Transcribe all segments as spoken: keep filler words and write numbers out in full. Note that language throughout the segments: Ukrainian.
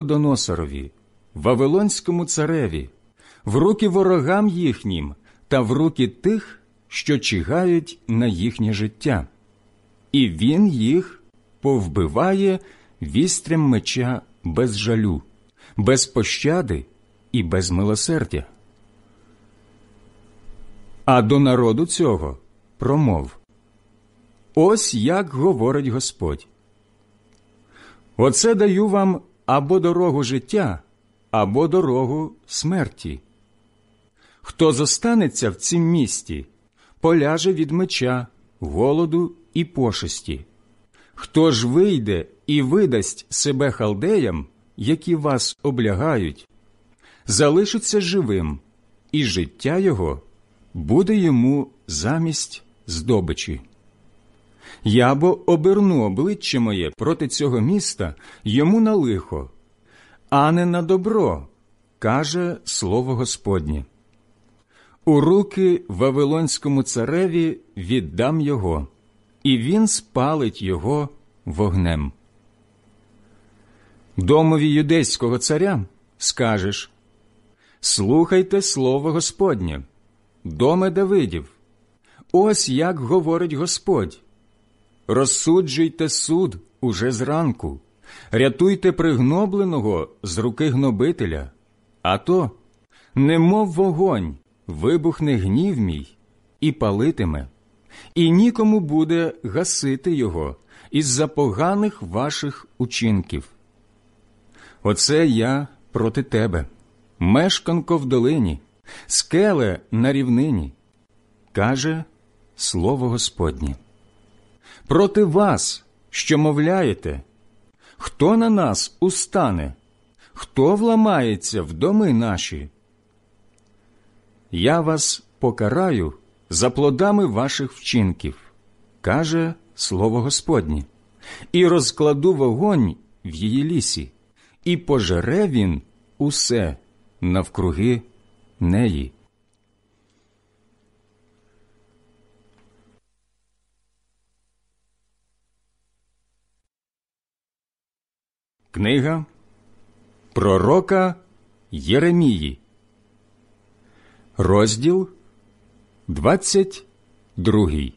Навуходоносорові, Вавилонському цареві, в руки ворогам їхнім та в руки тих, що чигають на їхнє життя. І він їх повбиває вістрям меча без жалю, без пощади і без милосердя. А до народу цього промов: ось як говорить Господь. Оце даю вам або дорогу життя, або дорогу смерті. Хто зостанеться в цім місті, поляже від меча, голоду і пошесті. Хто ж вийде і видасть себе халдеям, які вас облягають, залишиться живим, і життя його буде йому замість здобичі. Я бо оберну обличчя моє проти цього міста йому на лихо, а не на добро, каже слово Господнє. У руки Вавилонському цареві віддам його, і він спалить його вогнем. Домові юдейського царя скажеш: слухайте слово Господнє, доме Давидів, ось як говорить Господь. Розсуджуйте суд уже зранку, рятуйте пригнобленого з руки гнобителя, а то, немов вогонь, вибухне гнів мій і палитиме, і нікому буде гасити його із-за поганих ваших учинків. Оце я проти тебе, мешканко в долині, скеле на рівнині, каже слово Господнє. Проти вас, що мовляєте: хто на нас устане, хто вламається в доми наші? Я вас покараю за плодами ваших вчинків, каже слово Господнє, і розкладу вогонь в її лісі, і пожере він усе навкруги неї. Книга пророка Єремії, розділ двадцять другий.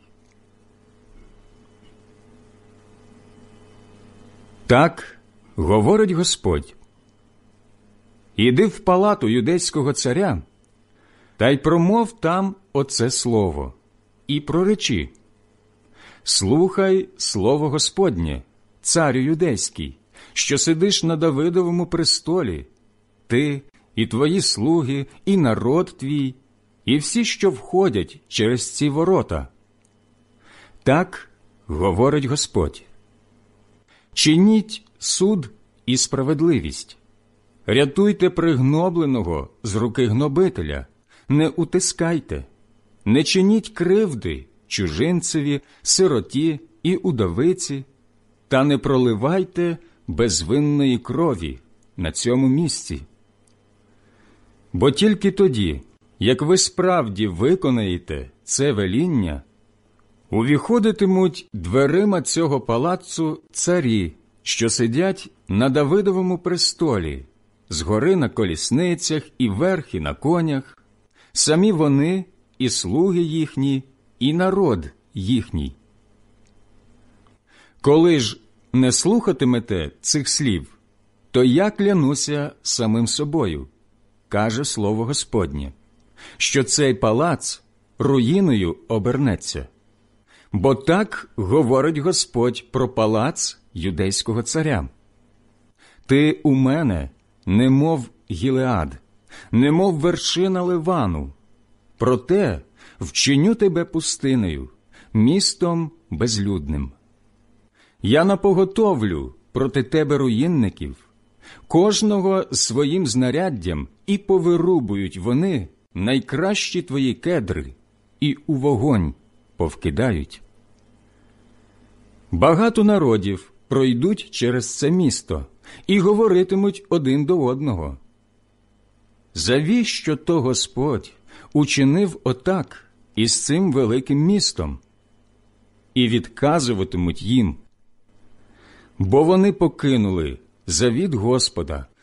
Так говорить Господь: іди в палату юдейського царя, та й промов там оце слово, і проречи: слухай слово Господнє, царю юдейський, що сидиш на Давидовому престолі, ти і твої слуги, і народ твій, і всі, що входять через ці ворота. Так говорить Господь: чиніть суд і справедливість, рятуйте пригнобленого з руки гнобителя, не утискайте, не чиніть кривди чужинцеві, сироті і удовиці, та не проливайте безвинної крові на цьому місці. Бо тільки тоді, як ви справді виконаєте це веління, увіходитимуть дверима цього палацу царі, що сидять на Давидовому престолі, згори на колісницях і верхи на конях, самі вони і слуги їхні, і народ їхній. Коли ж не слухатимете цих слів, то я клянуся самим собою, каже слово Господнє, що цей палац руїною обернеться. Бо так говорить Господь про палац юдейського царя. Ти у мене, немов Гілеад, немов вершина Ливану, проте вчиню тебе пустинею, містом безлюдним. Я напоготовлю проти тебе руїнників, кожного своїм знаряддям, і повирубують вони найкращі твої кедри, і у вогонь повкидають. Багато народів пройдуть через це місто і говоритимуть один до одного: завіщо то Господь учинив отак із цим великим містом? І відказуватимуть їм: бо вони покинули завіт Господа,